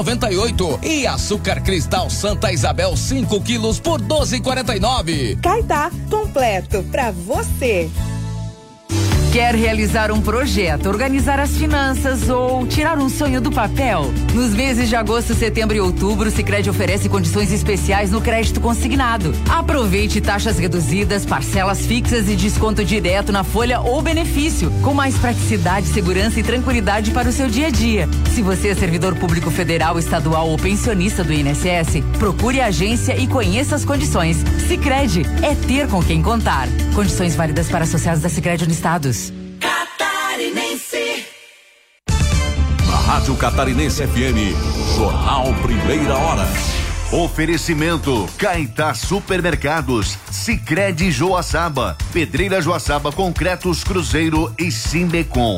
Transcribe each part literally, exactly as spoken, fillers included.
noventa e oito e açúcar cristal Santa Isabel cinco quilos por doze e quarenta e nove. Caetá, completo pra você. Quer realizar um projeto, organizar as finanças ou tirar um sonho do papel? Nos meses de agosto, setembro e outubro, o Sicredi oferece condições especiais no crédito consignado. Aproveite taxas reduzidas, parcelas fixas e desconto direto na folha ou benefício, com mais praticidade, segurança e tranquilidade para o seu dia a dia. Se você é servidor público federal, estadual ou pensionista do I N S S, procure a agência e conheça as condições. Sicredi é ter com quem contar. Condições válidas para associados da Sicredi Unistados. Catarinense. Na Rádio Catarinense F M, Jornal Primeira Hora. Oferecimento Caetá Supermercados, Sicredi Joaçaba, Pedreira Joaçaba Concretos Cruzeiro e Simbecom.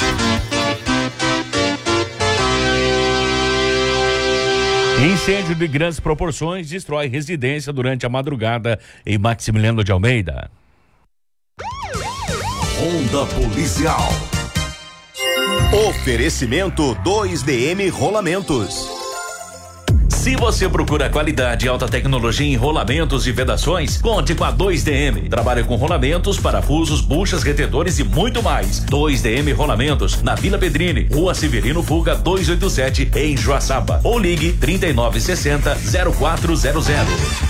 Incêndio de grandes proporções destrói residência durante a madrugada em Maximiliano de Almeida. Onda Policial. Oferecimento dois D M Rolamentos. Se você procura qualidade e alta tecnologia em rolamentos e vedações, conte com a dois D M. Trabalha com rolamentos, parafusos, buchas, retentores e muito mais. dois D M Rolamentos, na Vila Pedrini, Rua Severino Fuga duzentos e oitenta e sete, em Joaçaba. Ou ligue trinta e nove sessenta, zero quatro zero zero.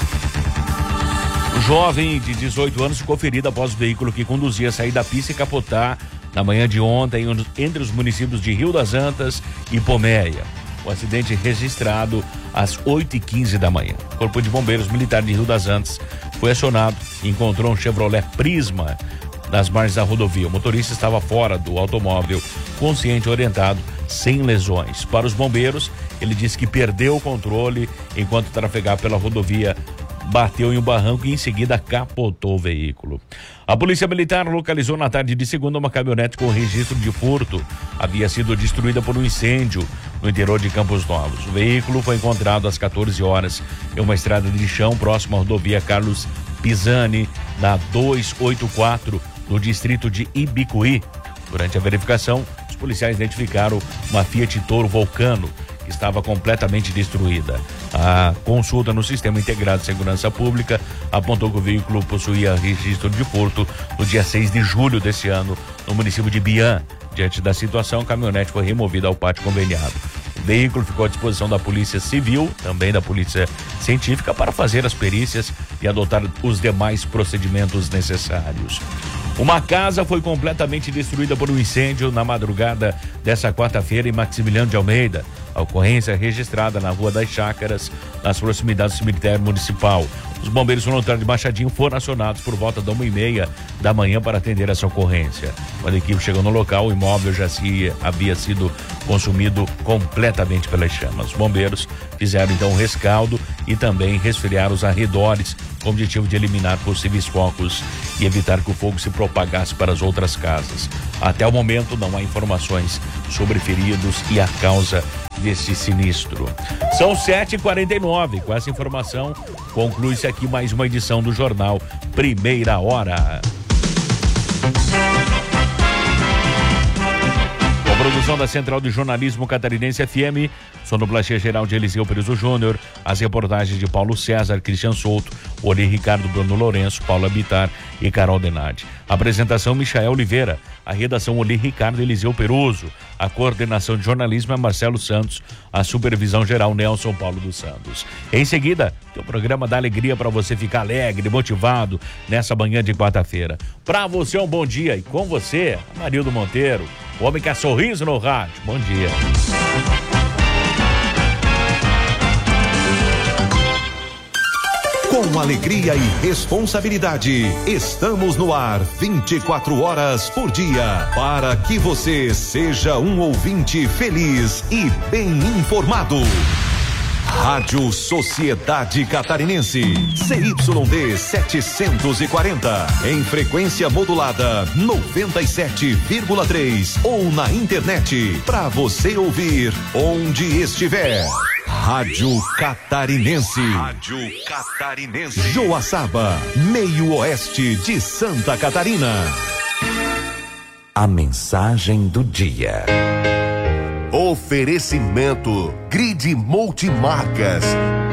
O jovem de dezoito anos ficou ferido após o veículo que conduzia sair da pista e capotar na manhã de ontem entre os municípios de Rio das Antas e Poméia. O acidente registrado às oito e quinze da manhã. O Corpo de Bombeiros Militar de Rio das Antas foi acionado e encontrou um Chevrolet Prisma nas margens da rodovia. O motorista estava fora do automóvel, consciente e orientado, sem lesões. Para os bombeiros, ele disse que perdeu o controle enquanto trafegava pela rodovia, bateu em um barranco e em seguida capotou o veículo. A Polícia Militar localizou na tarde de segunda uma caminhonete com registro de furto. Havia sido destruída por um incêndio no interior de Campos Novos. O veículo foi encontrado às quatorze horas em uma estrada de chão próxima à rodovia Carlos Pisani, na duzentos e oitenta e quatro, no distrito de Ibicuí. Durante a verificação, os policiais identificaram uma Fiat Toro Vulcano, que estava completamente destruída. A consulta no Sistema Integrado de Segurança Pública apontou que o veículo possuía registro de furto no dia seis de julho desse ano, no município de Bian. Diante da situação, a caminhonete foi removida ao pátio conveniado. O veículo ficou à disposição da Polícia Civil, também da Polícia Científica, para fazer as perícias e adotar os demais procedimentos necessários. Uma casa foi completamente destruída por um incêndio na madrugada dessa quarta-feira em Maximiliano de Almeida. A ocorrência é registrada na Rua das Chácaras, nas proximidades do cemitério municipal. Os bombeiros voluntários de Machadinho foram acionados por volta da uma e meia da manhã para atender essa ocorrência. Quando a equipe chegou no local, o imóvel já se, havia sido consumido completamente pelas chamas. Os bombeiros fizeram então um rescaldo e também resfriaram os arredores, com o objetivo de eliminar possíveis focos e evitar que o fogo se propagasse para as outras casas. Até o momento não há informações sobre feridos e a causa desse sinistro. São sete e quarenta e nove. Com essa informação, conclui-se aqui mais uma edição do Jornal Primeira Hora. Com produção da Central de Jornalismo Catarinense F M, sonoplastia geral de Eliseu Peruso Júnior, as reportagens de Paulo César, Cristian Souto, Ori Ricardo, Bruno Lourenço, Paulo Abitar e Carol Denardi. Apresentação Michael Oliveira, a redação Oli Ricardo Eliseu Peruso, a coordenação de jornalismo é Marcelo Santos, a supervisão geral Nelson Paulo dos Santos. Em seguida, o programa dá alegria para você ficar alegre, motivado nessa manhã de quarta-feira. Para você um bom dia e com você, Amarildo Monteiro, o homem que é sorriso no rádio. Bom dia. Com alegria e responsabilidade, estamos no ar vinte e quatro horas por dia, para que você seja um ouvinte feliz e bem informado. Rádio Sociedade Catarinense, C Y D setecentos e quarenta, em frequência modulada noventa e sete vírgula três ou na internet, para você ouvir onde estiver. Rádio Catarinense. Rádio Catarinense. Joaçaba, meio oeste de Santa Catarina. A mensagem do dia. Oferecimento Grid Multimarcas.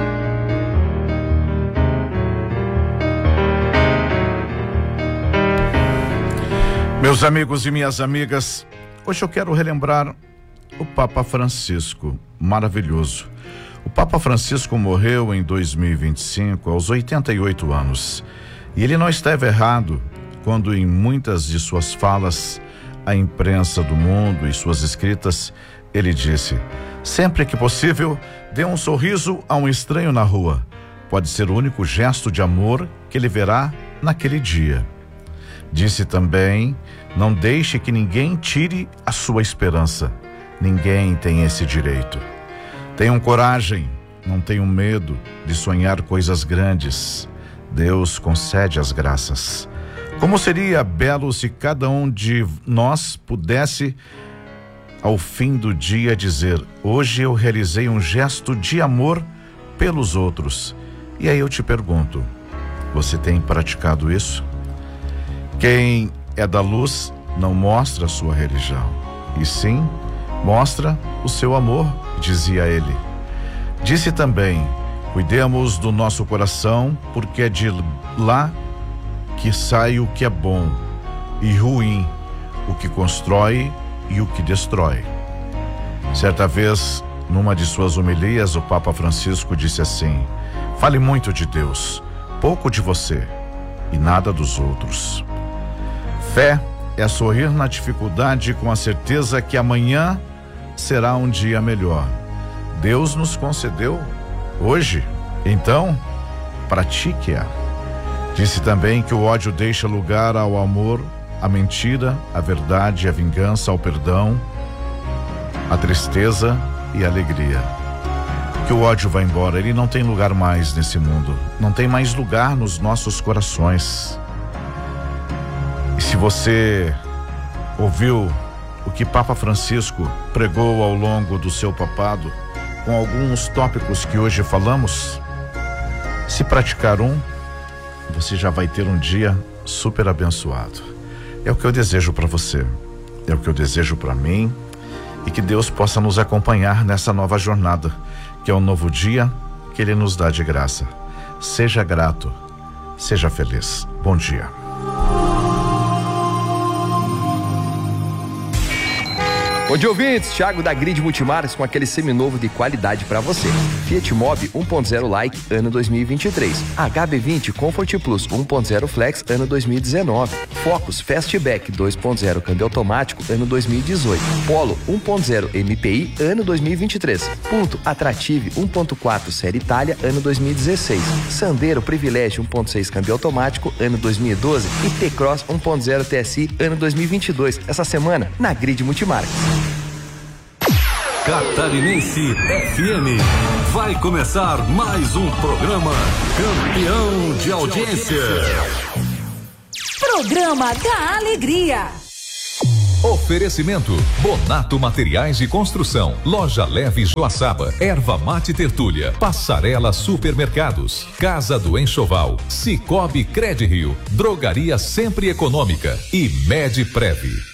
Meus amigos e minhas amigas, hoje eu quero relembrar o Papa Francisco, maravilhoso. O Papa Francisco morreu em dois mil e vinte e cinco, aos oitenta e oito anos. E ele não esteve errado quando em muitas de suas falas à imprensa do mundo e suas escritas, ele disse: sempre que possível, dê um sorriso a um estranho na rua. Pode ser o único gesto de amor que ele verá naquele dia. Disse também: não deixe que ninguém tire a sua esperança. Ninguém tem esse direito. Tenham coragem, não tenham medo de sonhar coisas grandes. Deus concede as graças. Como seria belo se cada um de nós pudesse, ao fim do dia, dizer: hoje eu realizei um gesto de amor pelos outros. E aí eu te pergunto, você tem praticado isso? Quem é da luz não mostra a sua religião, e sim mostra o seu amor, dizia ele. Disse também: cuidemos do nosso coração, porque é de lá que sai o que é bom e ruim, o que constrói e o que destrói. Certa vez, numa de suas homilias, o Papa Francisco disse assim: fale muito de Deus, pouco de você e nada dos outros. Fé é sorrir na dificuldade com a certeza que amanhã será um dia melhor. Deus nos concedeu hoje, então pratique-a. Disse também que o ódio deixa lugar ao amor, à mentira, à verdade, à vingança, ao perdão, à tristeza e à alegria. Que o ódio vá embora, ele não tem lugar mais nesse mundo, não tem mais lugar nos nossos corações. E se você ouviu o que Papa Francisco pregou ao longo do seu papado, com alguns tópicos que hoje falamos, se praticar um, você já vai ter um dia super abençoado. É o que eu desejo para você, é o que eu desejo para mim, e que Deus possa nos acompanhar nessa nova jornada, que é um novo dia que Ele nos dá de graça. Seja grato, seja feliz. Bom dia. Bom dia, ouvintes. Thiago da Grid Multimarcas com aquele seminovo de qualidade para você. Fiat Mobi um ponto zero Like, ano dois mil e vinte e três. H B vinte Comfort Plus um ponto zero Flex, ano dois mil e dezenove. Focus Fastback dois ponto zero câmbio automático, ano dois mil e dezoito. Polo um ponto zero M P I, ano dois mil e vinte e três. Punto Attractive um ponto quatro Série Itália, ano dois mil e dezesseis. Sandero Privilégio um ponto seis câmbio automático, ano dois mil e doze. E T-Cross um ponto zero T S I, ano dois mil e vinte e dois. Essa semana, na Grid Multimarcas. Catarinense F M. Vai começar mais um programa campeão de audiência. Programa da Alegria. Oferecimento: Bonato Materiais de Construção, Loja Leve Joaçaba, Erva Mate Tertúlia, Passarela Supermercados, Casa do Enxoval, Cicobi Credirio, Drogaria Sempre Econômica e Medprev.